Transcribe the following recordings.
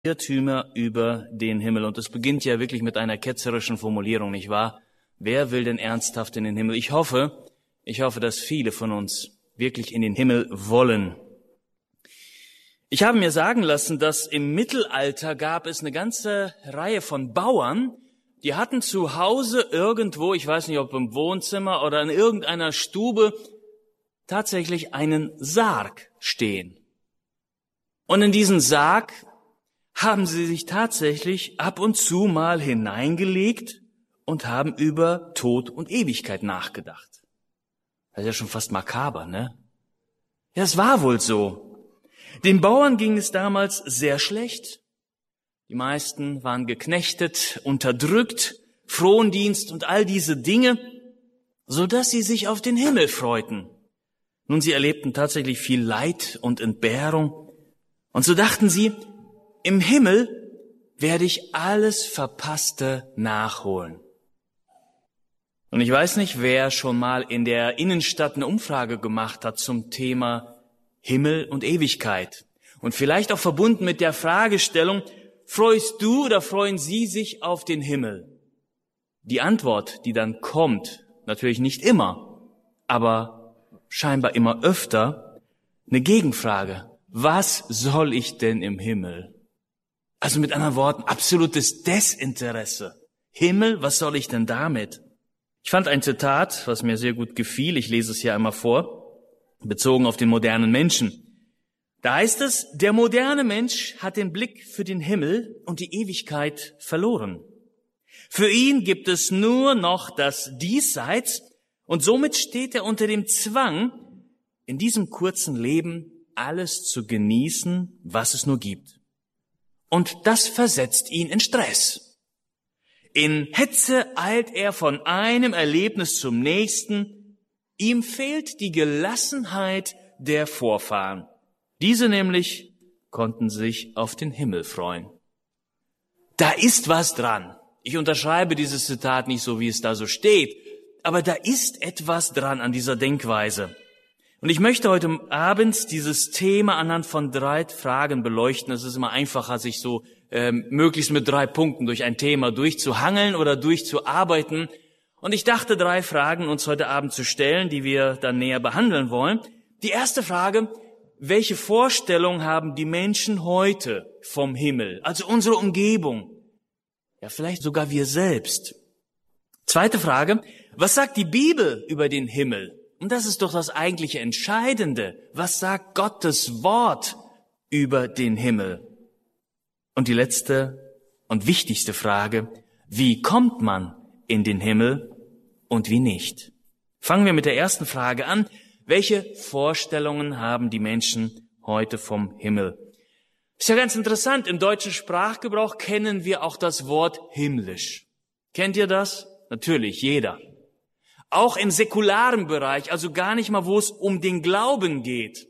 Irrtümer über den Himmel. Und es beginnt ja wirklich mit einer ketzerischen Formulierung, nicht wahr? Wer will denn ernsthaft in den Himmel? Ich hoffe, dass viele von uns wirklich in den Himmel wollen. Ich habe mir sagen lassen, dass im Mittelalter gab es eine ganze Reihe von Bauern, die hatten zu Hause irgendwo, ich weiß nicht, ob im Wohnzimmer oder in irgendeiner Stube, tatsächlich einen Sarg stehen. Und in diesen Sarg haben sie sich tatsächlich ab und zu mal hineingelegt und haben über Tod und Ewigkeit nachgedacht. Das ist ja schon fast makaber, ne? Ja, es war wohl so. Den Bauern ging es damals sehr schlecht. Die meisten waren geknechtet, unterdrückt, Frondienst und all diese Dinge, so dass sie sich auf den Himmel freuten. Nun, sie erlebten tatsächlich viel Leid und Entbehrung. Und so dachten sie, im Himmel werde ich alles Verpasste nachholen. Und ich weiß nicht, wer schon mal in der Innenstadt eine Umfrage gemacht hat zum Thema Himmel und Ewigkeit. Und vielleicht auch verbunden mit der Fragestellung, freust du oder freuen Sie sich auf den Himmel? Die Antwort, die dann kommt, natürlich nicht immer, aber scheinbar immer öfter, eine Gegenfrage. Was soll ich denn im Himmel? Also mit anderen Worten, absolutes Desinteresse. Himmel, was soll ich denn damit? Ich fand ein Zitat, was mir sehr gut gefiel. Ich lese es hier einmal vor, bezogen auf den modernen Menschen. Da heißt es, der moderne Mensch hat den Blick für den Himmel und die Ewigkeit verloren. Für ihn gibt es nur noch das Diesseits und somit steht er unter dem Zwang, in diesem kurzen Leben alles zu genießen, was es nur gibt. Und das versetzt ihn in Stress. In Hetze eilt er von einem Erlebnis zum nächsten. Ihm fehlt die Gelassenheit der Vorfahren. Diese nämlich konnten sich auf den Himmel freuen. Da ist was dran. Ich unterschreibe dieses Zitat nicht so, wie es da so steht, aber da ist etwas dran an dieser Denkweise. Und ich möchte heute Abend dieses Thema anhand von 3 Fragen beleuchten. Es ist immer einfacher, sich so möglichst mit 3 Punkten durch ein Thema durchzuhangeln oder durchzuarbeiten. Und ich dachte, 3 Fragen uns heute Abend zu stellen, die wir dann näher behandeln wollen. Die erste Frage, welche Vorstellung haben die Menschen heute vom Himmel, also unsere Umgebung? Ja, vielleicht sogar wir selbst. Zweite Frage, was sagt die Bibel über den Himmel? Und das ist doch das eigentliche Entscheidende. Was sagt Gottes Wort über den Himmel? Und die letzte und wichtigste Frage, wie kommt man in den Himmel und wie nicht? Fangen wir mit der ersten Frage an. Welche Vorstellungen haben die Menschen heute vom Himmel? Ist ja ganz interessant, im deutschen Sprachgebrauch kennen wir auch das Wort himmlisch. Kennt ihr das? Natürlich, jeder. Auch im säkularen Bereich, also gar nicht mal, wo es um den Glauben geht,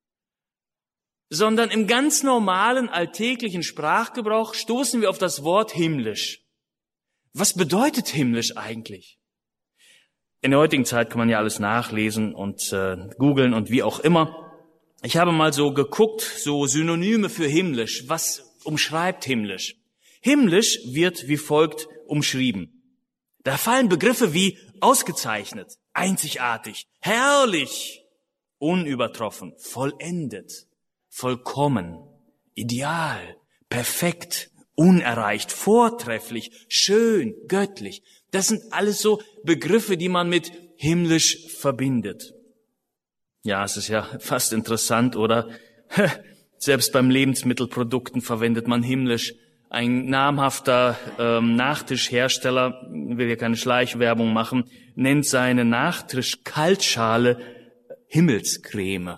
sondern im ganz normalen, alltäglichen Sprachgebrauch stoßen wir auf das Wort himmlisch. Was bedeutet himmlisch eigentlich? In der heutigen Zeit kann man ja alles nachlesen und googeln und wie auch immer. Ich habe mal so geguckt, so Synonyme für himmlisch. Was umschreibt himmlisch? Himmlisch wird wie folgt umschrieben. Da fallen Begriffe wie ausgezeichnet, einzigartig, herrlich, unübertroffen, vollendet, vollkommen, ideal, perfekt, unerreicht, vortrefflich, schön, göttlich. Das sind alles so Begriffe, die man mit himmlisch verbindet. Ja, es ist ja fast interessant, oder? Selbst beim Lebensmittelprodukten verwendet man himmlisch. Ein namhafter Nachtischhersteller, will ja keine Schleichwerbung machen, nennt seine Nachtisch-Kaltschale Himmelscreme.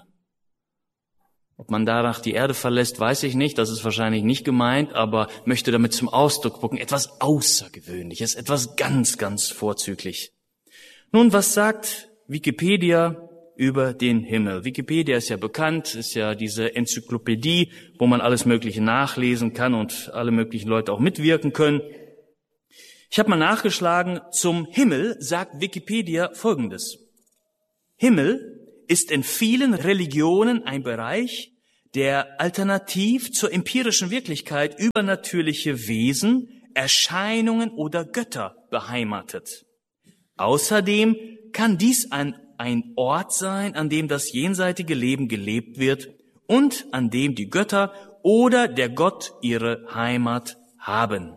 Ob man danach die Erde verlässt, weiß ich nicht, das ist wahrscheinlich nicht gemeint, aber möchte damit zum Ausdruck bringen, etwas Außergewöhnliches, etwas ganz, ganz vorzüglich. Nun, was sagt Wikipedia über den Himmel? Wikipedia ist ja bekannt, ist ja diese Enzyklopädie, wo man alles Mögliche nachlesen kann und alle möglichen Leute auch mitwirken können. Ich habe mal nachgeschlagen, zum Himmel sagt Wikipedia Folgendes. Himmel ist in vielen Religionen ein Bereich, der alternativ zur empirischen Wirklichkeit übernatürliche Wesen, Erscheinungen oder Götter beheimatet. Außerdem kann dies ein Ort sein, an dem das jenseitige Leben gelebt wird und an dem die Götter oder der Gott ihre Heimat haben.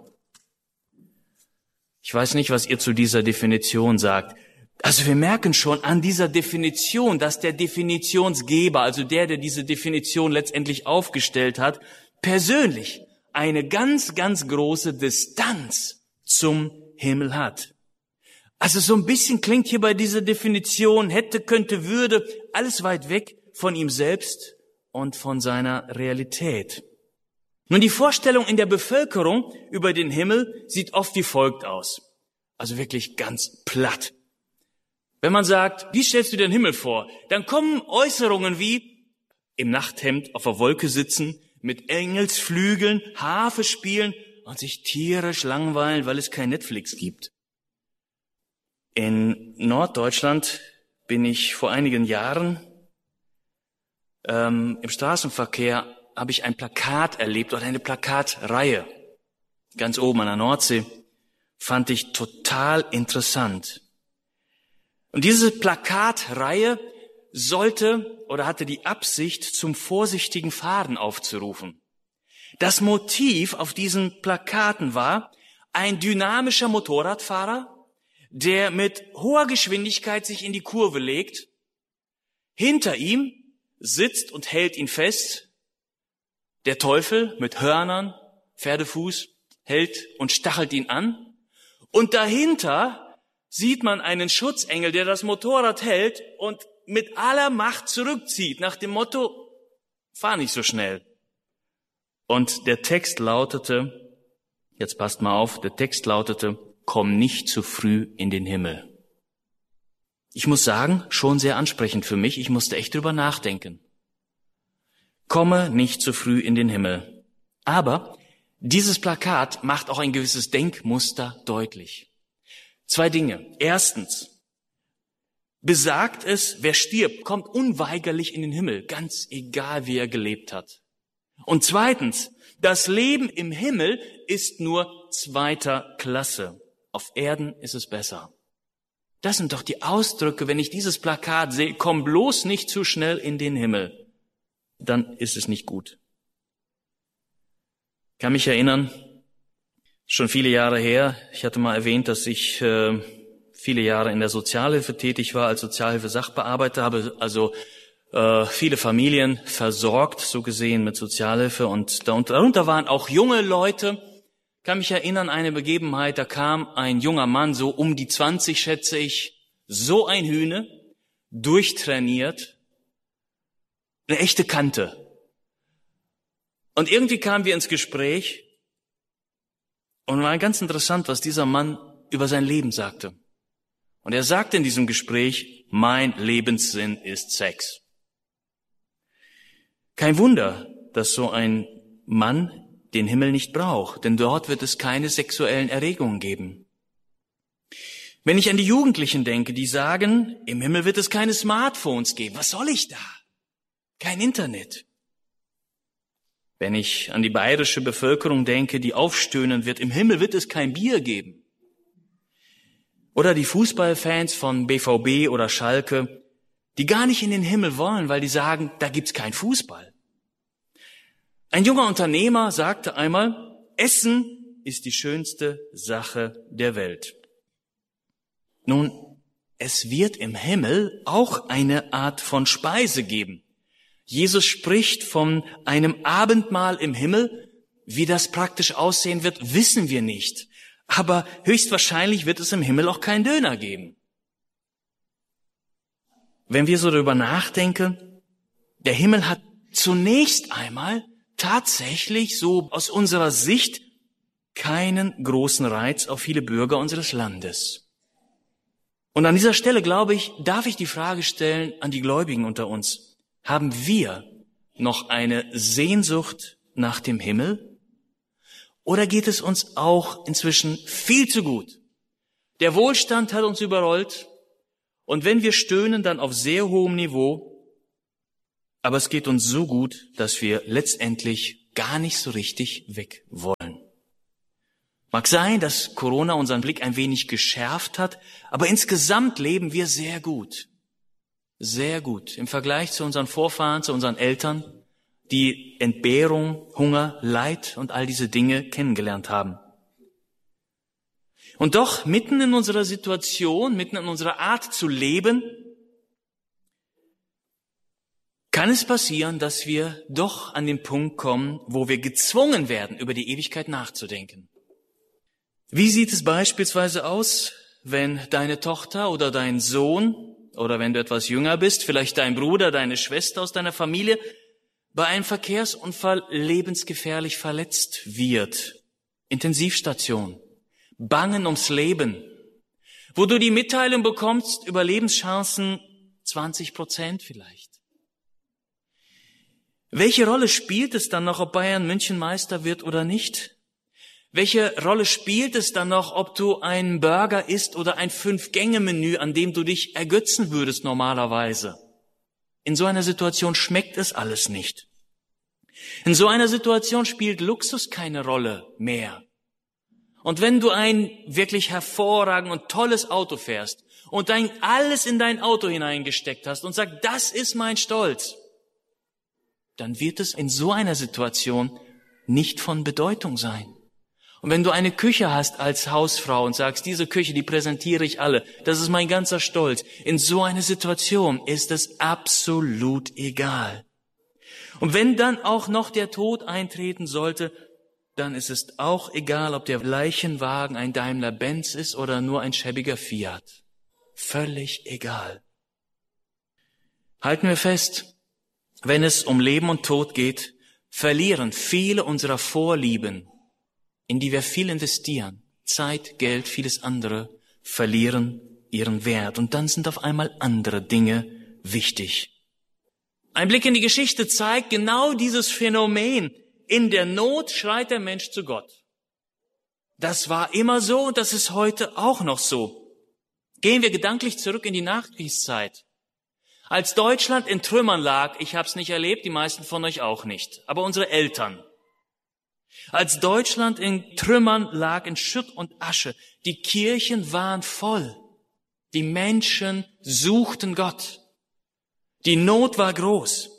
Ich weiß nicht, was ihr zu dieser Definition sagt. Also wir merken schon an dieser Definition, dass der Definitionsgeber, also der diese Definition letztendlich aufgestellt hat, persönlich eine ganz, ganz große Distanz zum Himmel hat. Also so ein bisschen klingt hier bei dieser Definition, hätte, könnte, würde, alles weit weg von ihm selbst und von seiner Realität. Nun, die Vorstellung in der Bevölkerung über den Himmel sieht oft wie folgt aus. Also wirklich ganz platt. Wenn man sagt, wie stellst du den Himmel vor? Dann kommen Äußerungen wie im Nachthemd auf der Wolke sitzen, mit Engelsflügeln, Harfe spielen und sich tierisch langweilen, weil es kein Netflix gibt. In Norddeutschland bin ich vor einigen Jahren im Straßenverkehr habe ich ein Plakat erlebt oder eine Plakatreihe. Ganz oben an der Nordsee fand ich total interessant. Und diese Plakatreihe sollte oder hatte die Absicht, zum vorsichtigen Fahren aufzurufen. Das Motiv auf diesen Plakaten war ein dynamischer Motorradfahrer, der mit hoher Geschwindigkeit sich in die Kurve legt. Hinter ihm sitzt und hält ihn fest der Teufel mit Hörnern, Pferdefuß, hält und stachelt ihn an. Und dahinter sieht man einen Schutzengel, der das Motorrad hält und mit aller Macht zurückzieht, nach dem Motto, fahr nicht so schnell. Und der Text lautete, jetzt passt mal auf, der Text lautete, komm nicht zu früh in den Himmel. Ich muss sagen, schon sehr ansprechend für mich, ich musste echt drüber nachdenken. Komme nicht zu früh in den Himmel. Aber dieses Plakat macht auch ein gewisses Denkmuster deutlich. 2 Dinge. Erstens, besagt es, wer stirbt, kommt unweigerlich in den Himmel, ganz egal, wie er gelebt hat. Und zweitens, das Leben im Himmel ist nur 2. Klasse. Auf Erden ist es besser. Das sind doch die Ausdrücke, wenn ich dieses Plakat sehe, komm bloß nicht zu schnell in den Himmel. Dann ist es nicht gut. Ich kann mich erinnern, schon viele Jahre her, ich hatte mal erwähnt, dass ich viele Jahre in der Sozialhilfe tätig war, als Sozialhilfe-Sachbearbeiter, habe also viele Familien versorgt, so gesehen, mit Sozialhilfe. Und darunter waren auch junge Leute. Ich kann mich erinnern, eine Begebenheit, da kam ein junger Mann, so um die 20, schätze ich, so ein Hühne, durchtrainiert, eine echte Kante. Und irgendwie kamen wir ins Gespräch und war ganz interessant, was dieser Mann über sein Leben sagte. Und er sagte in diesem Gespräch, mein Lebenssinn ist Sex. Kein Wunder, dass so ein Mann den Himmel nicht braucht, denn dort wird es keine sexuellen Erregungen geben. Wenn ich an die Jugendlichen denke, die sagen, im Himmel wird es keine Smartphones geben, was soll ich da? Kein Internet. Wenn ich an die bayerische Bevölkerung denke, die aufstöhnen wird, im Himmel wird es kein Bier geben. Oder die Fußballfans von BVB oder Schalke, die gar nicht in den Himmel wollen, weil die sagen, da gibt's keinen Fußball. Ein junger Unternehmer sagte einmal, Essen ist die schönste Sache der Welt. Nun, es wird im Himmel auch eine Art von Speise geben. Jesus spricht von einem Abendmahl im Himmel. Wie das praktisch aussehen wird, wissen wir nicht. Aber höchstwahrscheinlich wird es im Himmel auch keinen Döner geben. Wenn wir so darüber nachdenken, der Himmel hat zunächst einmal tatsächlich so aus unserer Sicht keinen großen Reiz auf viele Bürger unseres Landes. Und an dieser Stelle, glaube ich, darf ich die Frage stellen an die Gläubigen unter uns. Haben wir noch eine Sehnsucht nach dem Himmel? Oder geht es uns auch inzwischen viel zu gut? Der Wohlstand hat uns überrollt und wenn wir stöhnen, dann auf sehr hohem Niveau. aber es geht uns so gut, dass wir letztendlich gar nicht so richtig weg wollen. Mag sein, dass Corona unseren Blick ein wenig geschärft hat, aber insgesamt leben wir sehr gut. Sehr gut. Im Vergleich zu unseren Vorfahren, zu unseren Eltern, die Entbehrung, Hunger, Leid und all diese Dinge kennengelernt haben. Und doch mitten in unserer Situation, mitten in unserer Art zu leben, kann es passieren, dass wir doch an den Punkt kommen, wo wir gezwungen werden, über die Ewigkeit nachzudenken. Wie sieht es beispielsweise aus, wenn deine Tochter oder dein Sohn oder wenn du etwas jünger bist, vielleicht dein Bruder, deine Schwester aus deiner Familie, bei einem Verkehrsunfall lebensgefährlich verletzt wird? Intensivstation, Bangen ums Leben, wo du die Mitteilung bekommst, Überlebenschancen 20% vielleicht. Welche Rolle spielt es dann noch, ob Bayern München Meister wird oder nicht? Welche Rolle spielt es dann noch, ob du einen Burger isst oder ein 5-Gänge-Menü, an dem du dich ergötzen würdest normalerweise? In so einer Situation schmeckt es alles nicht. In so einer Situation spielt Luxus keine Rolle mehr. Und wenn du ein wirklich hervorragend und tolles Auto fährst und alles in dein Auto hineingesteckt hast und sagst, das ist mein Stolz, dann wird es in so einer Situation nicht von Bedeutung sein. Und wenn du eine Küche hast als Hausfrau und sagst, diese Küche, die präsentiere ich alle, das ist mein ganzer Stolz, in so einer Situation ist es absolut egal. Und wenn dann auch noch der Tod eintreten sollte, dann ist es auch egal, ob der Leichenwagen ein Daimler-Benz ist oder nur ein schäbiger Fiat. Völlig egal. Halten wir fest, wenn es um Leben und Tod geht, verlieren viele unserer Vorlieben, in die wir viel investieren, Zeit, Geld, vieles andere, verlieren ihren Wert. Und dann sind auf einmal andere Dinge wichtig. Ein Blick in die Geschichte zeigt genau dieses Phänomen. In der Not schreit der Mensch zu Gott. Das war immer so und das ist heute auch noch so. Gehen wir gedanklich zurück in die Nachkriegszeit. Als Deutschland in Trümmern lag, ich habe es nicht erlebt, die meisten von euch auch nicht, aber unsere Eltern. Als Deutschland in Trümmern lag, in Schutt und Asche, die Kirchen waren voll. Die Menschen suchten Gott. Die Not war groß.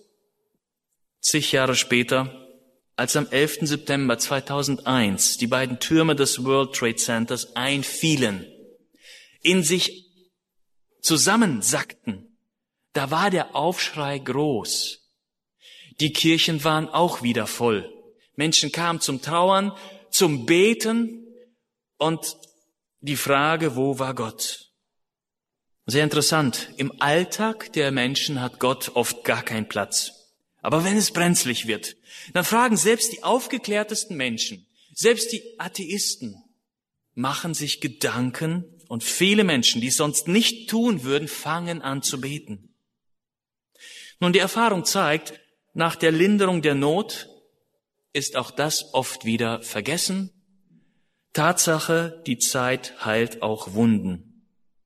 Zig Jahre später, als am 11. September 2001 die beiden Türme des World Trade Centers einfielen, in sich zusammensackten, da war der Aufschrei groß. Die Kirchen waren auch wieder voll. Menschen kamen zum Trauern, zum Beten und die Frage, wo war Gott? Sehr interessant. Im Alltag der Menschen hat Gott oft gar keinen Platz. Aber wenn es brenzlig wird, dann fragen selbst die aufgeklärtesten Menschen, selbst die Atheisten, machen sich Gedanken und viele Menschen, die es sonst nicht tun würden, fangen an zu beten. Nun, die Erfahrung zeigt, nach der Linderung der Not ist auch das oft wieder vergessen. Tatsache, die Zeit heilt auch Wunden.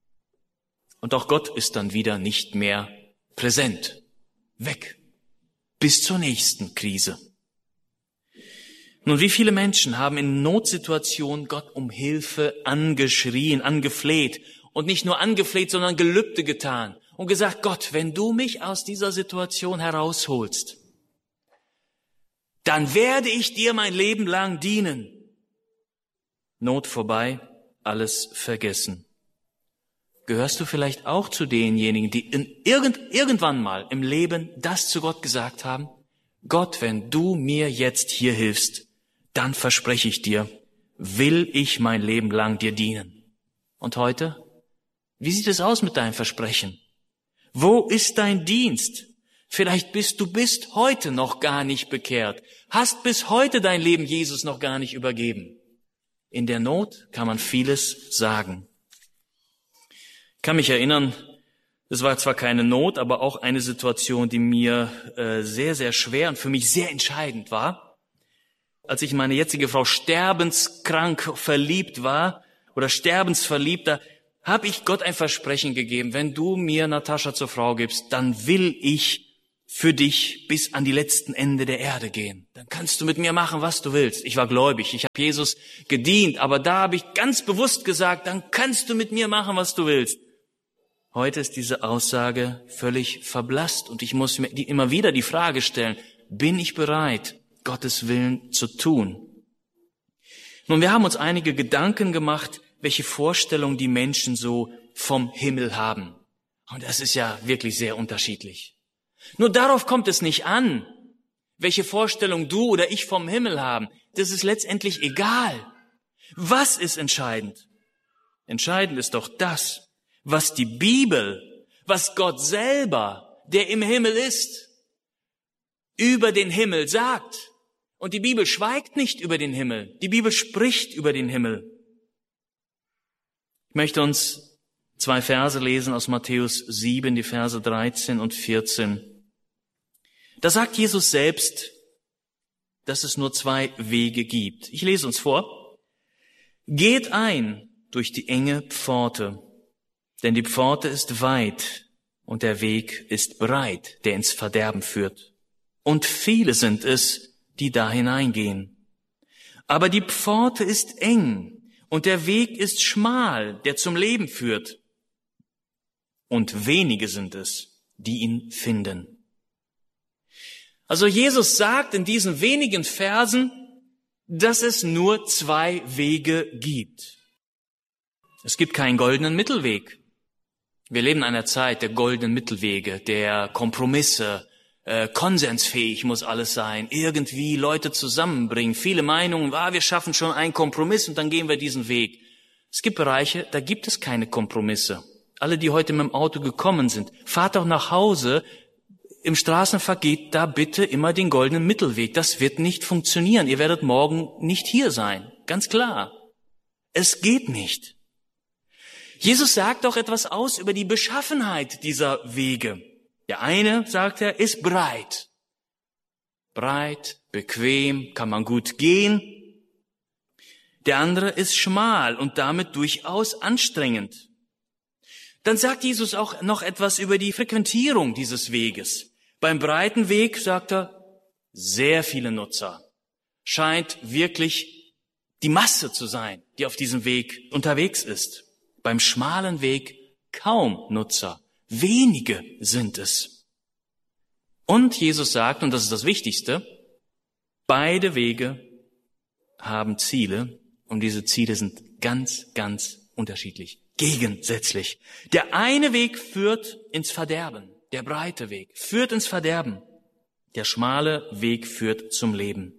Und auch Gott ist dann wieder nicht mehr präsent. Weg. Bis zur nächsten Krise. Nun, wie viele Menschen haben in Notsituationen Gott um Hilfe angeschrien, angefleht und nicht nur angefleht, sondern Gelübde getan und gesagt, Gott, wenn du mich aus dieser Situation herausholst, dann werde ich dir mein Leben lang dienen. Not vorbei, alles vergessen. Gehörst du vielleicht auch zu denjenigen, die irgendwann mal im Leben das zu Gott gesagt haben? Gott, wenn du mir jetzt hier hilfst, dann verspreche ich dir, will ich mein Leben lang dir dienen. Und heute? Wie sieht es aus mit deinem Versprechen? Wo ist dein Dienst? Vielleicht bist du bis heute noch gar nicht bekehrt, hast bis heute dein Leben Jesus noch gar nicht übergeben. In der Not kann man vieles sagen. Ich kann mich erinnern, es war zwar keine Not, aber auch eine Situation, die mir sehr, sehr schwer und für mich sehr entscheidend war. Als ich in meine jetzige Frau sterbenskrank verliebt war oder sterbensverliebt, da habe ich Gott ein Versprechen gegeben, wenn du mir Natascha zur Frau gibst, dann will ich für dich bis an die letzten Ende der Erde gehen. Dann kannst du mit mir machen, was du willst. Ich war gläubig, ich habe Jesus gedient, aber da habe ich ganz bewusst gesagt, dann kannst du mit mir machen, was du willst. Heute ist diese Aussage völlig verblasst und ich muss mir immer wieder die Frage stellen, bin ich bereit, Gottes Willen zu tun? Nun, wir haben uns einige Gedanken gemacht, welche Vorstellungen die Menschen so vom Himmel haben. Und das ist ja wirklich sehr unterschiedlich. Nur darauf kommt es nicht an, welche Vorstellung du oder ich vom Himmel haben. Das ist letztendlich egal. Was ist entscheidend? Entscheidend ist doch das, was die Bibel, was Gott selber, der im Himmel ist, über den Himmel sagt. Und die Bibel schweigt nicht über den Himmel. Die Bibel spricht über den Himmel. Ich möchte uns 2 Verse lesen aus Matthäus 7, die Verse 13 und 14. Da sagt Jesus selbst, dass es nur 2 Wege gibt. Ich lese uns vor. Geht ein durch die enge Pforte, denn die Pforte ist weit und der Weg ist breit, der ins Verderben führt. Und viele sind es, die da hineingehen. Aber die Pforte ist eng und der Weg ist schmal, der zum Leben führt. Und wenige sind es, die ihn finden. Also Jesus sagt in diesen wenigen Versen, dass es nur 2 Wege gibt. Es gibt keinen goldenen Mittelweg. Wir leben in einer Zeit der goldenen Mittelwege, der Kompromisse, konsensfähig muss alles sein, irgendwie Leute zusammenbringen, viele Meinungen, wir schaffen schon einen Kompromiss und dann gehen wir diesen Weg. Es gibt Bereiche, da gibt es keine Kompromisse. Alle, die heute mit dem Auto gekommen sind, fahrt doch nach Hause. Im Straßenverkehr geht da bitte immer den goldenen Mittelweg. Das wird nicht funktionieren. Ihr werdet morgen nicht hier sein. Ganz klar. Es geht nicht. Jesus sagt doch etwas aus über die Beschaffenheit dieser Wege. Der eine, sagt er, ist breit. Breit, bequem, kann man gut gehen. Der andere ist schmal und damit durchaus anstrengend. Dann sagt Jesus auch noch etwas über die Frequentierung dieses Weges. Beim breiten Weg, sagt er, sehr viele Nutzer. Scheint wirklich die Masse zu sein, die auf diesem Weg unterwegs ist. Beim schmalen Weg kaum Nutzer. Wenige sind es. Und Jesus sagt, und das ist das Wichtigste, beide Wege haben Ziele und diese Ziele sind ganz, ganz unterschiedlich, gegensätzlich. Der eine Weg führt ins Verderben, der breite Weg führt ins Verderben, der schmale Weg führt zum Leben.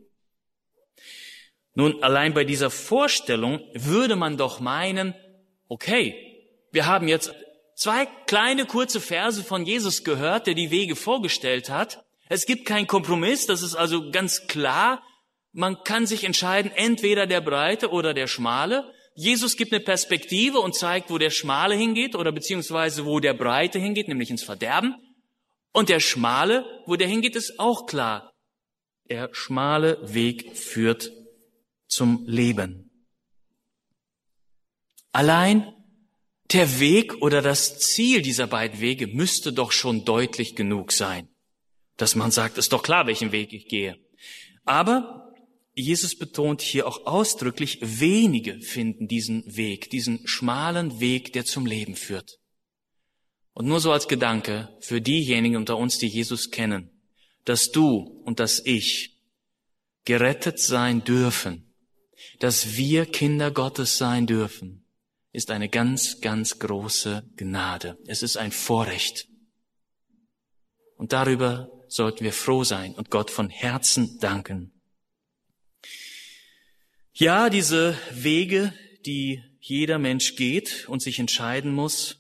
Nun, allein bei dieser Vorstellung würde man doch meinen, okay, wir haben jetzt 2 kleine, kurze Verse von Jesus gehört, der die Wege vorgestellt hat. Es gibt keinen Kompromiss, das ist also ganz klar. Man kann sich entscheiden, entweder der breite oder der schmale. Jesus gibt eine Perspektive und zeigt, wo der schmale hingeht oder beziehungsweise wo der breite hingeht, nämlich ins Verderben. Und der schmale, wo der hingeht, ist auch klar. Der schmale Weg führt zum Leben. Allein der Weg oder das Ziel dieser beiden Wege müsste doch schon deutlich genug sein, dass man sagt, ist doch klar, welchen Weg ich gehe. Aber Jesus betont hier auch ausdrücklich, wenige finden diesen Weg, diesen schmalen Weg, der zum Leben führt. Und nur so als Gedanke für diejenigen unter uns, die Jesus kennen, dass du und dass ich gerettet sein dürfen, dass wir Kinder Gottes sein dürfen, ist eine ganz, ganz große Gnade. Es ist ein Vorrecht. Und darüber sollten wir froh sein und Gott von Herzen danken. Ja, diese Wege, die jeder Mensch geht und sich entscheiden muss,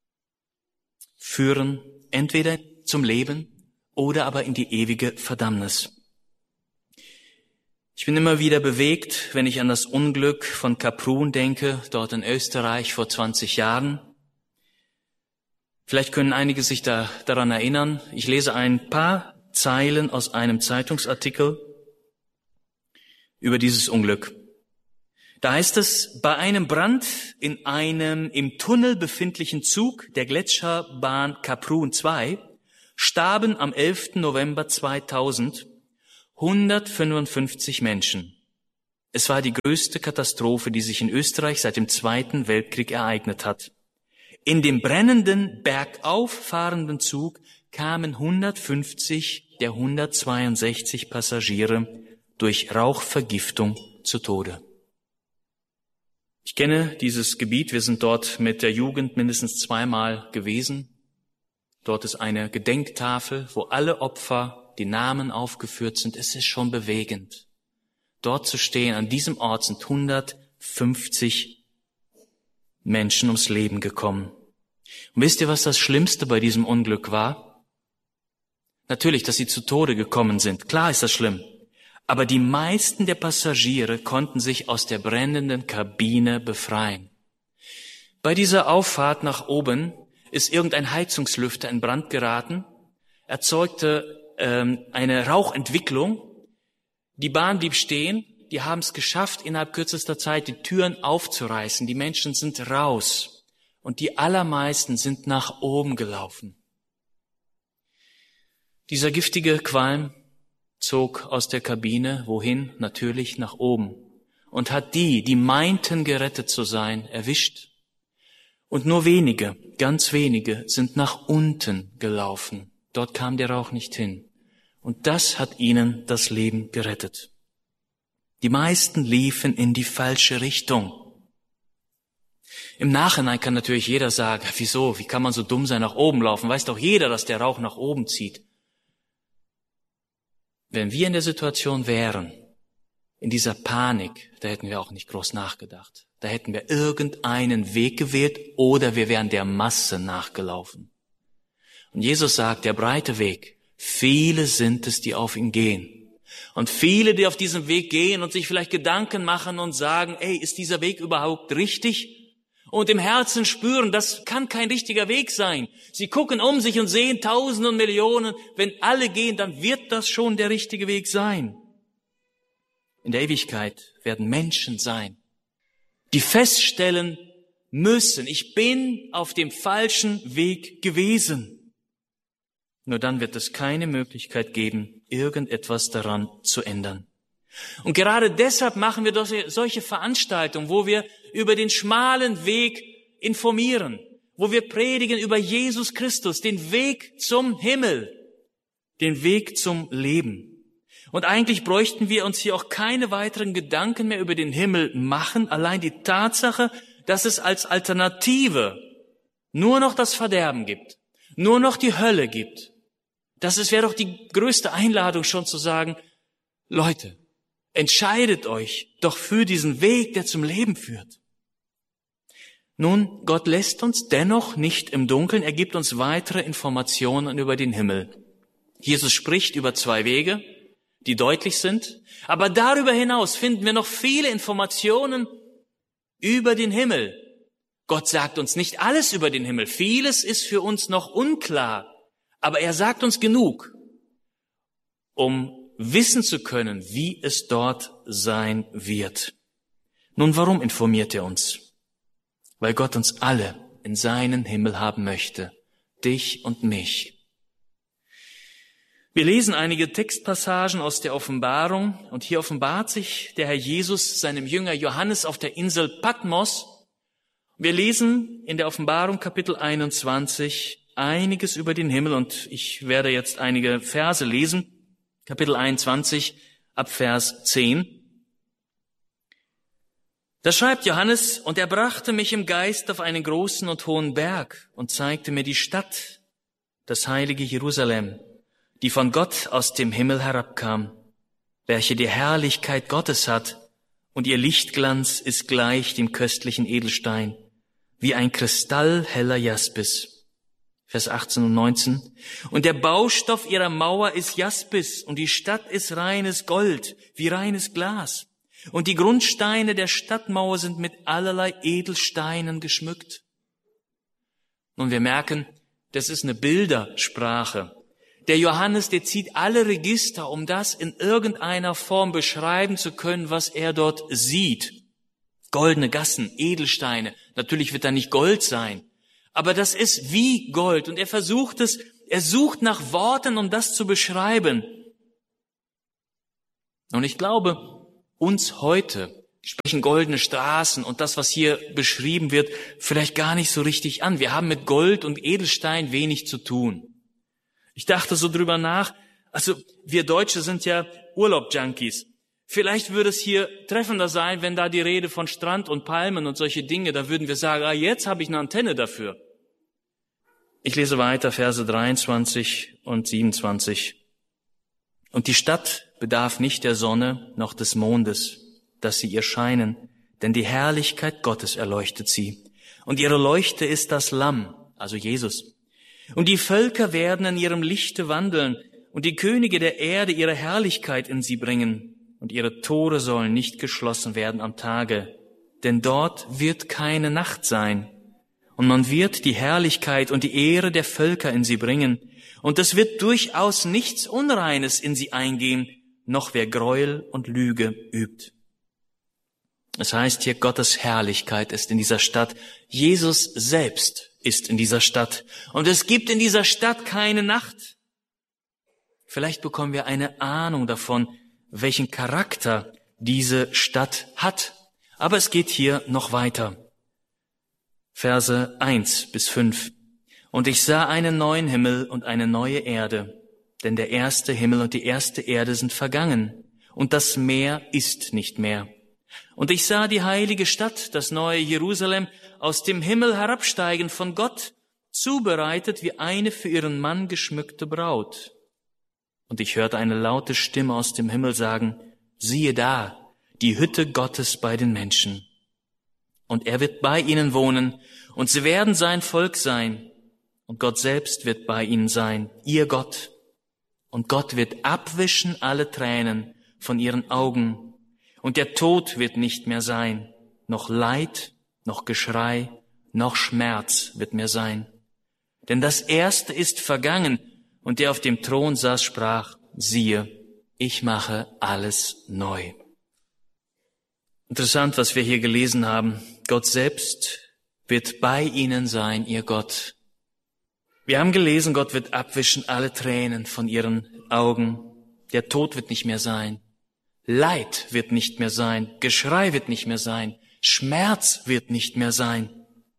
führen entweder zum Leben oder aber in die ewige Verdammnis. Ich bin immer wieder bewegt, wenn ich an das Unglück von Kaprun denke, dort in Österreich vor 20 Jahren. Vielleicht können einige sich daran erinnern. Ich lese ein paar Zeilen aus einem Zeitungsartikel über dieses Unglück. Da heißt es, bei einem Brand in einem im Tunnel befindlichen Zug der Gletscherbahn Kaprun 2 starben am 11. November 2000 155 Menschen. Es war die größte Katastrophe, die sich in Österreich seit dem Zweiten Weltkrieg ereignet hat. In dem brennenden, bergauf fahrenden Zug kamen 150 der 162 Passagiere durch Rauchvergiftung zu Tode. Ich kenne dieses Gebiet, wir sind dort mit der Jugend mindestens zweimal gewesen. Dort ist eine Gedenktafel, wo alle Opfer, die Namen aufgeführt sind. Es ist schon bewegend. Dort zu stehen, an diesem Ort sind 150 Menschen ums Leben gekommen. Und wisst ihr, was das Schlimmste bei diesem Unglück war? Natürlich, dass sie zu Tode gekommen sind. Klar ist das schlimm. Aber die meisten der Passagiere konnten sich aus der brennenden Kabine befreien. Bei dieser Auffahrt nach oben ist irgendein Heizungslüfter in Brand geraten, erzeugte eine Rauchentwicklung. Die Bahn blieb stehen, die haben es geschafft, innerhalb kürzester Zeit die Türen aufzureißen. Die Menschen sind raus und die allermeisten sind nach oben gelaufen. Dieser giftige Qualm zog aus der Kabine, wohin? Natürlich nach oben, und hat die meinten gerettet zu sein, erwischt. Und nur wenige, ganz wenige, sind nach unten gelaufen. Dort kam der Rauch nicht hin. Und das hat ihnen das Leben gerettet. Die meisten liefen in die falsche Richtung. Im Nachhinein kann natürlich jeder sagen, wieso, wie kann man so dumm sein, nach oben laufen? Weiß doch jeder, dass der Rauch nach oben zieht. Wenn wir in der Situation wären, in dieser Panik, da hätten wir auch nicht groß nachgedacht. Da hätten wir irgendeinen Weg gewählt oder wir wären der Masse nachgelaufen. Und Jesus sagt, der breite Weg, viele sind es, die auf ihn gehen. Und viele, die auf diesem Weg gehen und sich vielleicht Gedanken machen und sagen, ist dieser Weg überhaupt richtig? Und im Herzen spüren, das kann kein richtiger Weg sein. Sie gucken um sich und sehen Tausende und Millionen. Wenn alle gehen, dann wird das schon der richtige Weg sein. In der Ewigkeit werden Menschen sein, die feststellen müssen, ich bin auf dem falschen Weg gewesen. Nur dann wird es keine Möglichkeit geben, irgendetwas daran zu ändern. Und gerade deshalb machen wir doch solche Veranstaltungen, wo wir über den schmalen Weg informieren, wo wir predigen über Jesus Christus, den Weg zum Himmel, den Weg zum Leben. Und eigentlich bräuchten wir uns hier auch keine weiteren Gedanken mehr über den Himmel machen. Allein die Tatsache, dass es als Alternative nur noch das Verderben gibt, nur noch die Hölle gibt. Wäre doch die größte Einladung schon zu sagen, Leute, entscheidet euch doch für diesen Weg, der zum Leben führt. Nun, Gott lässt uns dennoch nicht im Dunkeln. Er gibt uns weitere Informationen über den Himmel. Jesus spricht über 2 Wege, die deutlich sind. Aber darüber hinaus finden wir noch viele Informationen über den Himmel. Gott sagt uns nicht alles über den Himmel. Vieles ist für uns noch unklar. Aber er sagt uns genug, um wissen zu können, wie es dort sein wird. Nun, warum informiert er uns? Weil Gott uns alle in seinen Himmel haben möchte, dich und mich. Wir lesen einige Textpassagen aus der Offenbarung und hier offenbart sich der Herr Jesus seinem Jünger Johannes auf der Insel Patmos. Wir lesen in der Offenbarung Kapitel 21 einiges über den Himmel und ich werde jetzt einige Verse lesen. Kapitel 21 ab Vers 10. Da schreibt Johannes, und er brachte mich im Geist auf einen großen und hohen Berg und zeigte mir die Stadt, das heilige Jerusalem, die von Gott aus dem Himmel herabkam, welche die Herrlichkeit Gottes hat, und ihr Lichtglanz ist gleich dem köstlichen Edelstein, wie ein kristallheller Jaspis. Vers 18 und 19. Und der Baustoff ihrer Mauer ist Jaspis, und die Stadt ist reines Gold, wie reines Glas. Und die Grundsteine der Stadtmauer sind mit allerlei Edelsteinen geschmückt. Und wir merken, das ist eine Bildersprache. Der Johannes, der zieht alle Register, um das in irgendeiner Form beschreiben zu können, was er dort sieht. Goldene Gassen, Edelsteine. Natürlich wird da nicht Gold sein. Aber das ist wie Gold und er versucht es Er sucht nach Worten, um das zu beschreiben. Und ich glaube, uns heute sprechen goldene Straßen und das, was hier beschrieben wird, vielleicht gar nicht so richtig an. Wir haben mit Gold und Edelstein wenig zu tun. Ich dachte so drüber nach, also wir Deutsche sind ja Urlaub-Junkies. Vielleicht würde es hier treffender sein, wenn da die Rede von Strand und Palmen und solche Dinge, da würden wir sagen, jetzt habe ich eine Antenne dafür. Ich lese weiter, Verse 23 und 27. Und die Stadt bedarf nicht der Sonne noch des Mondes, dass sie ihr scheinen, denn die Herrlichkeit Gottes erleuchtet sie. Und ihre Leuchte ist das Lamm, also Jesus. Und die Völker werden in ihrem Lichte wandeln und die Könige der Erde ihre Herrlichkeit in sie bringen. Und ihre Tore sollen nicht geschlossen werden am Tage, denn dort wird keine Nacht sein. Und man wird die Herrlichkeit und die Ehre der Völker in sie bringen. Und es wird durchaus nichts Unreines in sie eingehen, noch wer Gräuel und Lüge übt. Es heißt hier, Gottes Herrlichkeit ist in dieser Stadt. Jesus selbst ist in dieser Stadt. Und es gibt in dieser Stadt keine Nacht. Vielleicht bekommen wir eine Ahnung davon, welchen Charakter diese Stadt hat. Aber es geht hier noch weiter. Verse 1 bis 5. Und ich sah einen neuen Himmel und eine neue Erde, denn der erste Himmel und die erste Erde sind vergangen, und das Meer ist nicht mehr. Und ich sah die heilige Stadt, das neue Jerusalem, aus dem Himmel herabsteigen von Gott, zubereitet wie eine für ihren Mann geschmückte Braut. Und ich hörte eine laute Stimme aus dem Himmel sagen, siehe da, die Hütte Gottes bei den Menschen. Und er wird bei ihnen wohnen, und sie werden sein Volk sein. Und Gott selbst wird bei ihnen sein, ihr Gott. Und Gott wird abwischen alle Tränen von ihren Augen. Und der Tod wird nicht mehr sein, noch Leid, noch Geschrei, noch Schmerz wird mehr sein. Denn das Erste ist vergangen, und der auf dem Thron saß, sprach, siehe, ich mache alles neu. Interessant, was wir hier gelesen haben. Gott selbst wird bei ihnen sein, ihr Gott. Wir haben gelesen, Gott wird abwischen alle Tränen von ihren Augen. Der Tod wird nicht mehr sein. Leid wird nicht mehr sein. Geschrei wird nicht mehr sein. Schmerz wird nicht mehr sein.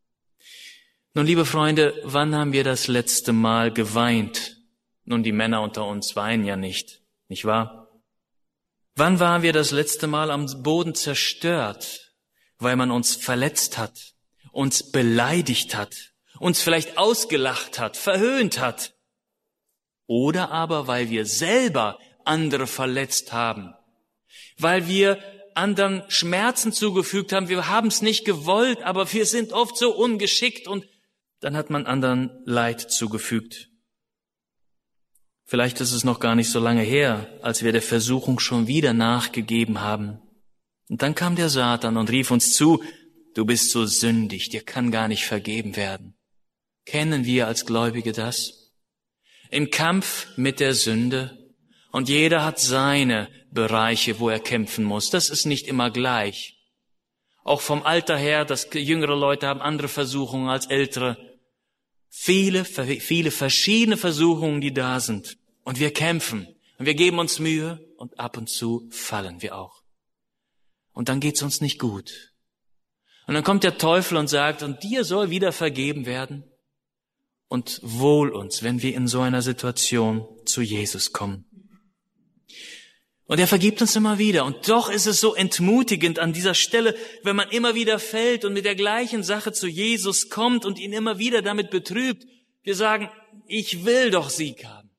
Nun, liebe Freunde, wann haben wir das letzte Mal geweint? Nun, die Männer unter uns weinen ja nicht wahr? Wann waren wir das letzte Mal am Boden zerstört, weil man uns verletzt hat, uns beleidigt hat, uns vielleicht ausgelacht hat, verhöhnt hat? Oder aber, weil wir selber andere verletzt haben, weil wir anderen Schmerzen zugefügt haben, wir haben es nicht gewollt, aber wir sind oft so ungeschickt und dann hat man anderen Leid zugefügt. Vielleicht ist es noch gar nicht so lange her, als wir der Versuchung schon wieder nachgegeben haben. Und dann kam der Satan und rief uns zu, du bist so sündig, dir kann gar nicht vergeben werden. Kennen wir als Gläubige das? Im Kampf mit der Sünde, und jeder hat seine Bereiche, wo er kämpfen muss. Das ist nicht immer gleich. Auch vom Alter her, dass jüngere Leute haben andere Versuchungen als ältere. Viele verschiedene Versuchungen, die da sind. Und wir kämpfen. Und wir geben uns Mühe. Und ab und zu fallen wir auch. Und dann geht's uns nicht gut. Und dann kommt der Teufel und sagt, und dir soll wieder vergeben werden. Und wohl uns, wenn wir in so einer Situation zu Jesus kommen. Und er vergibt uns immer wieder. Und doch ist es so entmutigend an dieser Stelle, wenn man immer wieder fällt und mit der gleichen Sache zu Jesus kommt und ihn immer wieder damit betrübt. Wir sagen, ich will doch Sieg haben.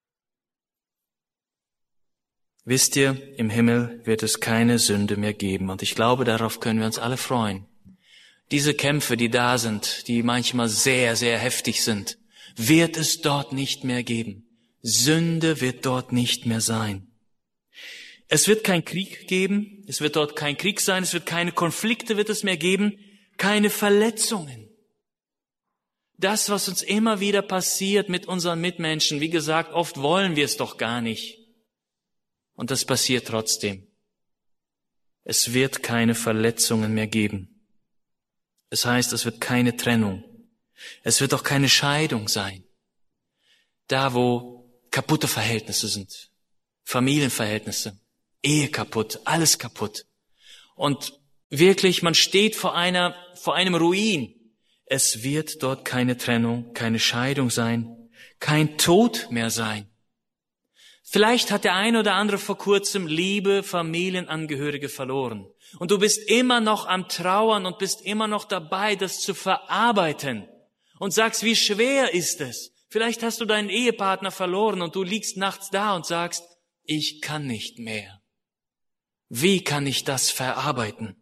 Wisst ihr, im Himmel wird es keine Sünde mehr geben. Und ich glaube, darauf können wir uns alle freuen. Diese Kämpfe, die da sind, die manchmal sehr, sehr heftig sind, wird es dort nicht mehr geben. Sünde wird dort nicht mehr sein. Es wird kein Krieg geben, es wird dort kein Krieg sein, es wird keine Konflikte wird es mehr geben, keine Verletzungen. Das, was uns immer wieder passiert mit unseren Mitmenschen, wie gesagt, oft wollen wir es doch gar nicht. Und das passiert trotzdem. Es wird keine Verletzungen mehr geben. Es heißt, es wird keine Trennung. Es wird auch keine Scheidung sein. da wo kaputte Verhältnisse sind, Familienverhältnisse, Ehe kaputt, alles kaputt. Und wirklich, man steht vor einem Ruin. Es wird dort keine Trennung, keine Scheidung sein, kein Tod mehr sein. Vielleicht hat der eine oder andere vor kurzem liebe Familienangehörige verloren. Und du bist immer noch am Trauern und bist immer noch dabei, das zu verarbeiten. Und sagst, wie schwer ist es? Vielleicht hast du deinen Ehepartner verloren und du liegst nachts da und sagst, ich kann nicht mehr. Wie kann ich das verarbeiten?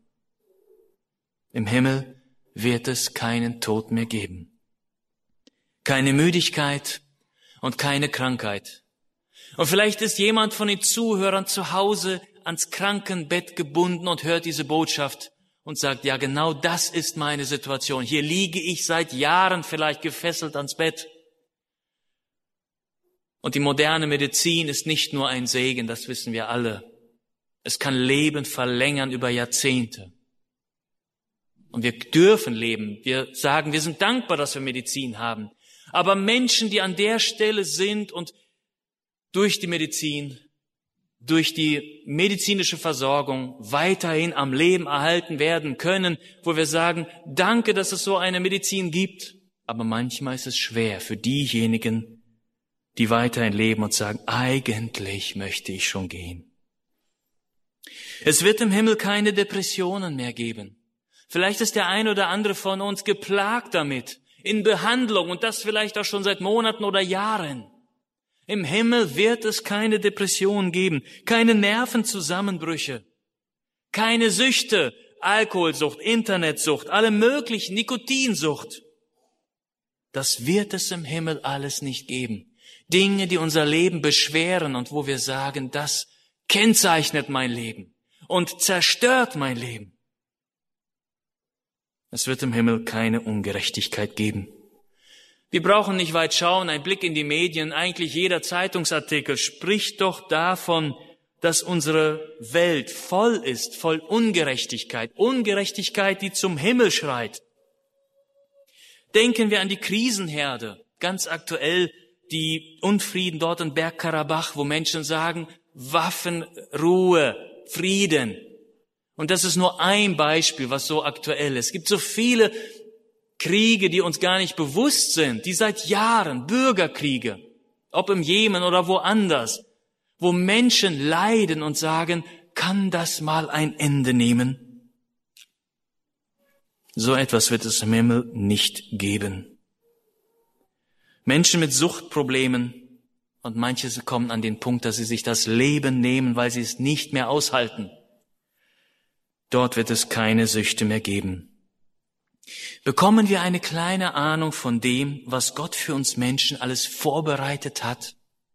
Im Himmel wird es keinen Tod mehr geben. Keine Müdigkeit und keine Krankheit. Und vielleicht ist jemand von den Zuhörern zu Hause ans Krankenbett gebunden und hört diese Botschaft und sagt, ja, genau das ist meine Situation. Hier liege ich seit Jahren vielleicht gefesselt ans Bett. Und die moderne Medizin ist nicht nur ein Segen, das wissen wir alle. Es kann Leben verlängern über Jahrzehnte. Und wir dürfen leben. Wir sagen, wir sind dankbar, dass wir Medizin haben. Aber Menschen, die an der Stelle sind und durch die Medizin, durch die medizinische Versorgung weiterhin am Leben erhalten werden können, wo wir sagen, danke, dass es so eine Medizin gibt. Aber manchmal ist es schwer für diejenigen, die weiterhin leben und sagen, eigentlich möchte ich schon gehen. Es wird im Himmel keine Depressionen mehr geben. Vielleicht ist der ein oder andere von uns geplagt damit, in Behandlung und das vielleicht auch schon seit Monaten oder Jahren. Im Himmel wird es keine Depression geben, keine Nervenzusammenbrüche, keine Süchte, Alkoholsucht, Internetsucht, alle möglichen, Nikotinsucht. Das wird es im Himmel alles nicht geben. Dinge, die unser Leben beschweren und wo wir sagen, das kennzeichnet mein Leben und zerstört mein Leben. Es wird im Himmel keine Ungerechtigkeit geben. Wir brauchen nicht weit schauen, ein Blick in die Medien, eigentlich jeder Zeitungsartikel spricht doch davon, dass unsere Welt voll ist, voll Ungerechtigkeit, Ungerechtigkeit, die zum Himmel schreit. Denken wir an die Krisenherde, ganz aktuell die Unfrieden dort in Bergkarabach, wo Menschen sagen, Waffen, Ruhe, Frieden. Und das ist nur ein Beispiel, was so aktuell ist. Es gibt so viele Kriege, die uns gar nicht bewusst sind, die seit Jahren, Bürgerkriege, ob im Jemen oder woanders, wo Menschen leiden und sagen, kann das mal ein Ende nehmen? So etwas wird es im Himmel nicht geben. Menschen mit Suchtproblemen und manche kommen an den Punkt, dass sie sich das Leben nehmen, weil sie es nicht mehr aushalten. Dort wird es keine Süchte mehr geben. Bekommen wir eine kleine Ahnung von dem, was Gott für uns Menschen alles vorbereitet hat?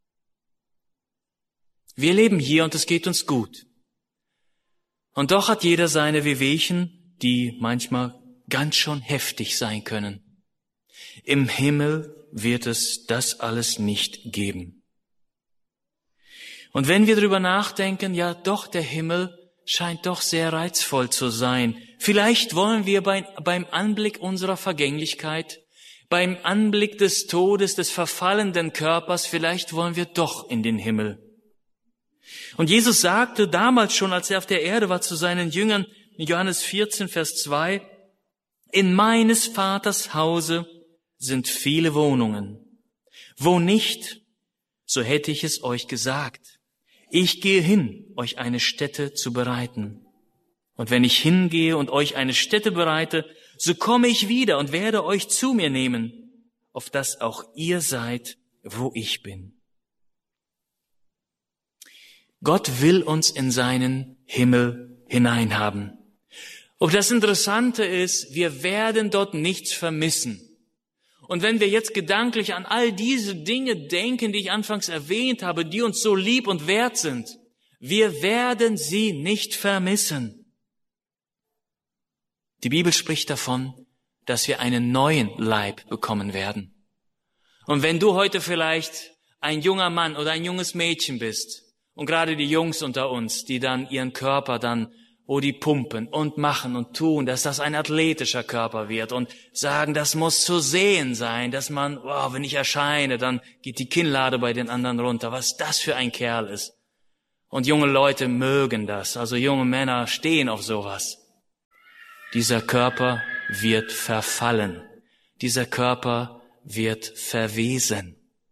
Wir leben hier und es geht uns gut. Und doch hat jeder seine Wehwehchen, die manchmal ganz schön heftig sein können. Im Himmel wird es das alles nicht geben. Und wenn wir darüber nachdenken, ja doch, der Himmel scheint doch sehr reizvoll zu sein. Vielleicht wollen wir beim Anblick unserer Vergänglichkeit, beim Anblick des Todes, des verfallenden Körpers, vielleicht wollen wir doch in den Himmel. Und Jesus sagte damals schon, als er auf der Erde war, zu seinen Jüngern, in Johannes 14, Vers 2, in meines Vaters Hause sind viele Wohnungen. Wo nicht, so hätte ich es euch gesagt. Ich gehe hin, euch eine Stätte zu bereiten. Und wenn ich hingehe und euch eine Stätte bereite, so komme ich wieder und werde euch zu mir nehmen, auf dass auch ihr seid, wo ich bin. Gott will uns in seinen Himmel hineinhaben. Und das Interessante ist, wir werden dort nichts vermissen. Und wenn wir jetzt gedanklich an all diese Dinge denken, die ich anfangs erwähnt habe, die uns so lieb und wert sind, wir werden sie nicht vermissen. Die Bibel spricht davon, dass wir einen neuen Leib bekommen werden. Und wenn du heute vielleicht ein junger Mann oder ein junges Mädchen bist, und gerade die Jungs unter uns, die dann ihren Körper dann wo die pumpen und machen und tun, dass das ein athletischer Körper wird und sagen, das muss zu sehen sein, dass man, wow, wenn ich erscheine, dann geht die Kinnlade bei den anderen runter, was das für ein Kerl ist. Und junge Leute mögen das, also junge Männer stehen auf sowas. Dieser Körper wird verfallen, dieser Körper wird verwesen.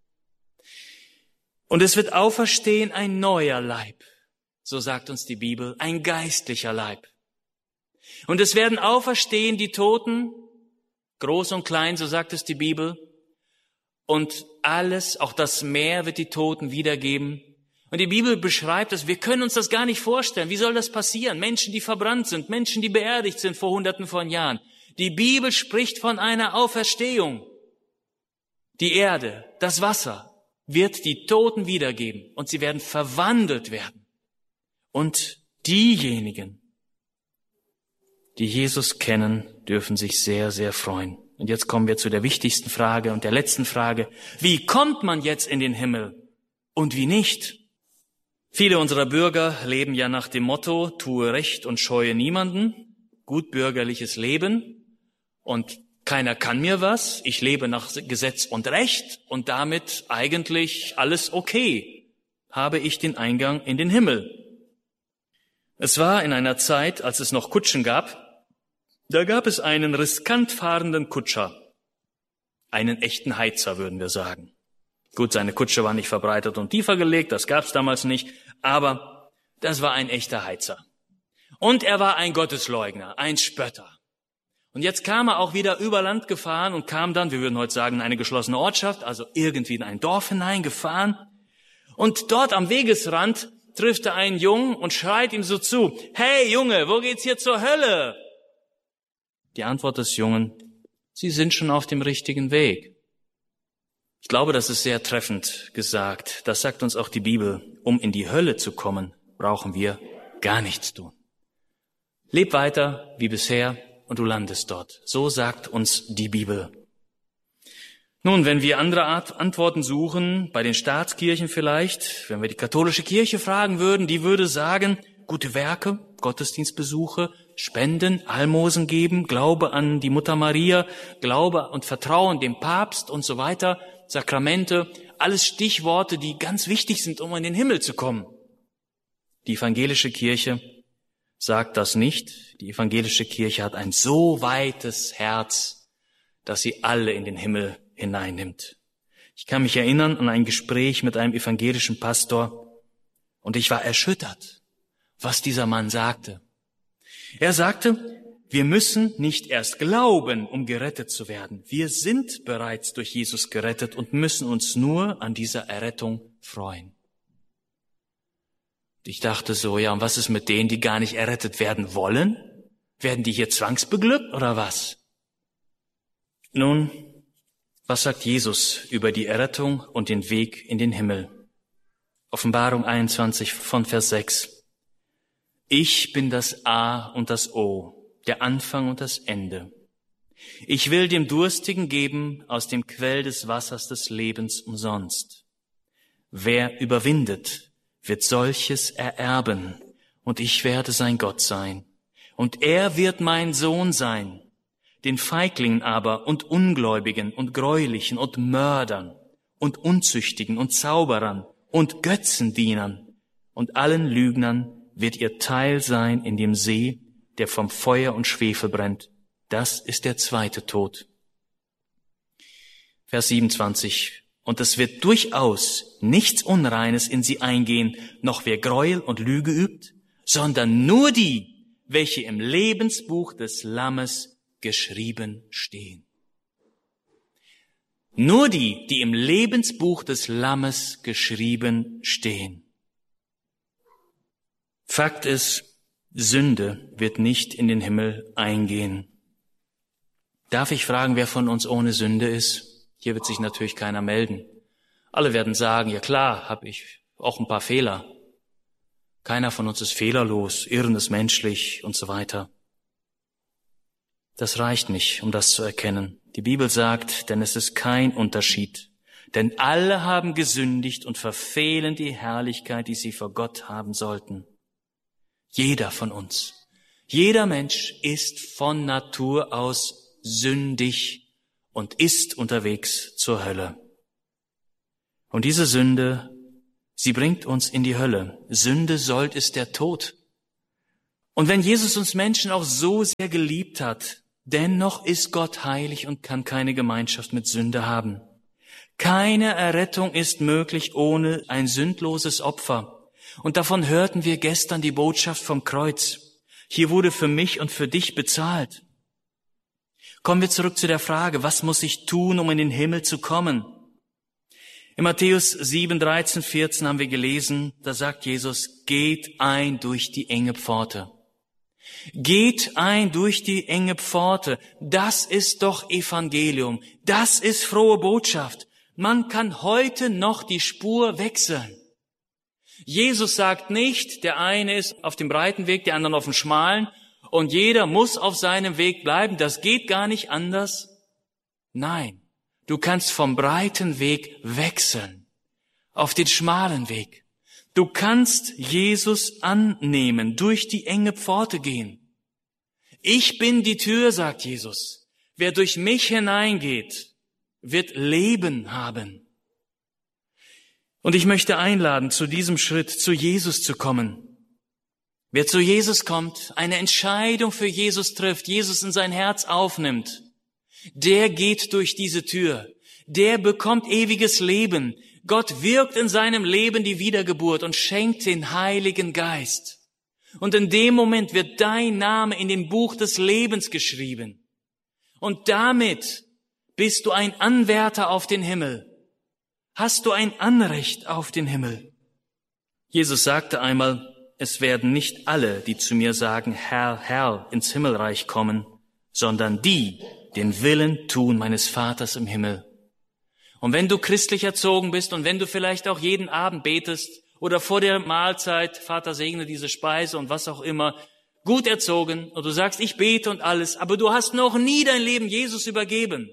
Und es wird auferstehen ein neuer Leib. So sagt uns die Bibel, ein geistlicher Leib. Und es werden auferstehen die Toten, groß und klein, so sagt es die Bibel. Und alles, auch das Meer wird die Toten wiedergeben. Und die Bibel beschreibt es, wir können uns das gar nicht vorstellen. Wie soll das passieren? Menschen, die verbrannt sind, Menschen, die beerdigt sind vor Hunderten von Jahren. Die Bibel spricht von einer Auferstehung. Die Erde, das Wasser wird die Toten wiedergeben und sie werden verwandelt werden. Und diejenigen, die Jesus kennen, dürfen sich sehr, sehr freuen. Und jetzt kommen wir zu der wichtigsten Frage und der letzten Frage. Wie kommt man jetzt in den Himmel und wie nicht? Viele unserer Bürger leben ja nach dem Motto, tue Recht und scheue niemanden, gutbürgerliches Leben und keiner kann mir was, ich lebe nach Gesetz und Recht und damit eigentlich alles okay, habe ich den Eingang in den Himmel. Es war in einer Zeit, als es noch Kutschen gab, da gab es einen riskant fahrenden Kutscher, einen echten Heizer, würden wir sagen. Gut, seine Kutsche war nicht verbreitert und tiefer gelegt, das gab's damals nicht, aber das war ein echter Heizer. Und er war ein Gottesleugner, ein Spötter. Und jetzt kam er auch wieder über Land gefahren und kam dann, wir würden heute sagen, in eine geschlossene Ortschaft, also irgendwie in ein Dorf hineingefahren. Und dort am Wegesrand trifft er einen Jungen und schreit ihm so zu, hey Junge, wo geht's hier zur Hölle? Die Antwort des Jungen, Sie sind schon auf dem richtigen Weg. Ich glaube, das ist sehr treffend gesagt. Das sagt uns auch die Bibel. Um in die Hölle zu kommen, brauchen wir gar nichts tun. Leb weiter wie bisher und du landest dort. So sagt uns die Bibel. Nun, wenn wir andere Antworten suchen, bei den Staatskirchen vielleicht, wenn wir die katholische Kirche fragen würden, die würde sagen, gute Werke, Gottesdienstbesuche, Spenden, Almosen geben, Glaube an die Mutter Maria, Glaube und Vertrauen dem Papst und so weiter, Sakramente, alles Stichworte, die ganz wichtig sind, um in den Himmel zu kommen. Die evangelische Kirche sagt das nicht. Die evangelische Kirche hat ein so weites Herz, dass sie alle in den Himmel hineinnimmt. Ich kann mich erinnern an ein Gespräch mit einem evangelischen Pastor und ich war erschüttert, was dieser Mann sagte. Er sagte, wir müssen nicht erst glauben, um gerettet zu werden. Wir sind bereits durch Jesus gerettet und müssen uns nur an dieser Errettung freuen. Ich dachte so, ja, und was ist mit denen, die gar nicht errettet werden wollen? Werden die hier zwangsbeglückt oder was? Nun, was sagt Jesus über die Errettung und den Weg in den Himmel? Offenbarung 21 von Vers 6. Ich bin das A und das O, der Anfang und das Ende. Ich will dem Durstigen geben aus dem Quell des Wassers des Lebens umsonst. Wer überwindet, wird solches ererben, und ich werde sein Gott sein. Und er wird mein Sohn sein. Den Feiglingen aber und Ungläubigen und Gräulichen und Mördern und Unzüchtigen und Zauberern und Götzendienern und allen Lügnern wird ihr Teil sein in dem See, der vom Feuer und Schwefel brennt. Das ist der zweite Tod. Vers 27. Und es wird durchaus nichts Unreines in sie eingehen, noch wer Gräuel und Lüge übt, sondern nur die, welche im Lebensbuch des Lammes geschrieben stehen. Nur die, die im Lebensbuch des Lammes geschrieben stehen. Fakt ist, Sünde wird nicht in den Himmel eingehen. Darf ich fragen, wer von uns ohne Sünde ist? Hier wird sich natürlich keiner melden. Alle werden sagen, ja klar, habe ich auch ein paar Fehler. Keiner von uns ist fehlerlos, Irren ist menschlich und so weiter. Das reicht nicht, um das zu erkennen. Die Bibel sagt, denn es ist kein Unterschied. Denn alle haben gesündigt und verfehlen die Herrlichkeit, die sie vor Gott haben sollten. Jeder von uns. Jeder Mensch ist von Natur aus sündig und ist unterwegs zur Hölle. Und diese Sünde, sie bringt uns in die Hölle. Sünde sollt ist der Tod. Und wenn Jesus uns Menschen auch so sehr geliebt hat, dennoch ist Gott heilig und kann keine Gemeinschaft mit Sünde haben. Keine Errettung ist möglich ohne ein sündloses Opfer. Und davon hörten wir gestern die Botschaft vom Kreuz. Hier wurde für mich und für dich bezahlt. Kommen wir zurück zu der Frage, was muss ich tun, um in den Himmel zu kommen? In Matthäus 7, 13, 14 haben wir gelesen, da sagt Jesus, geht ein durch die enge Pforte. Geht ein durch die enge Pforte. Das ist doch Evangelium. Das ist frohe Botschaft. Man kann heute noch die Spur wechseln. Jesus sagt nicht, der eine ist auf dem breiten Weg, der andere auf dem schmalen und jeder muss auf seinem Weg bleiben. Das geht gar nicht anders. Nein, du kannst vom breiten Weg wechseln auf den schmalen Weg. Du kannst Jesus annehmen, durch die enge Pforte gehen. Ich bin die Tür, sagt Jesus. Wer durch mich hineingeht, wird Leben haben. Und ich möchte einladen, zu diesem Schritt, zu Jesus zu kommen. Wer zu Jesus kommt, eine Entscheidung für Jesus trifft, Jesus in sein Herz aufnimmt, der geht durch diese Tür. Der bekommt ewiges Leben. Gott wirkt in seinem Leben die Wiedergeburt und schenkt den Heiligen Geist. Und in dem Moment wird dein Name in dem Buch des Lebens geschrieben. Und damit bist du ein Anwärter auf den Himmel. Hast du ein Anrecht auf den Himmel? Jesus sagte einmal, es werden nicht alle, die zu mir sagen, Herr, Herr, ins Himmelreich kommen, sondern die, den Willen tun meines Vaters im Himmel. Und wenn du christlich erzogen bist und wenn du vielleicht auch jeden Abend betest oder vor der Mahlzeit, Vater segne diese Speise und was auch immer, gut erzogen und du sagst, ich bete und alles, aber du hast noch nie dein Leben Jesus übergeben,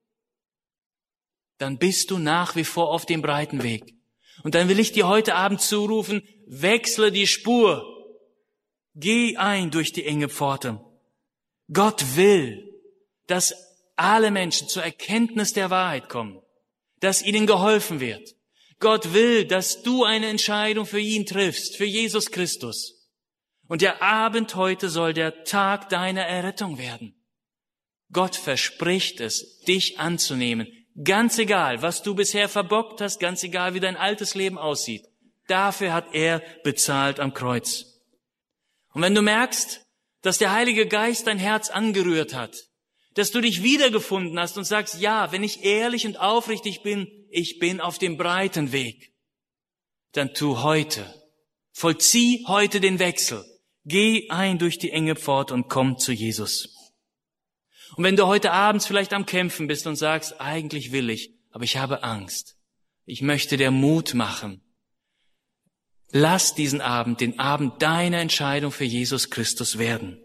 dann bist du nach wie vor auf dem breiten Weg. Und dann will ich dir heute Abend zurufen, wechsle die Spur, geh ein durch die enge Pforte. Gott will, dass alle Menschen zur Erkenntnis der Wahrheit kommen, dass ihnen geholfen wird. Gott will, dass du eine Entscheidung für ihn triffst, für Jesus Christus. Und der Abend heute soll der Tag deiner Errettung werden. Gott verspricht es, dich anzunehmen. Ganz egal, was du bisher verbockt hast, ganz egal, wie dein altes Leben aussieht. Dafür hat er bezahlt am Kreuz. Und wenn du merkst, dass der Heilige Geist dein Herz angerührt hat, dass du dich wiedergefunden hast und sagst, ja, wenn ich ehrlich und aufrichtig bin, ich bin auf dem breiten Weg, dann vollzieh heute den Wechsel. Geh ein durch die enge Pforte und komm zu Jesus. Und wenn du heute abends vielleicht am Kämpfen bist und sagst, eigentlich will ich, aber ich habe Angst. Ich möchte dir Mut machen. Lass diesen Abend den Abend deiner Entscheidung für Jesus Christus werden.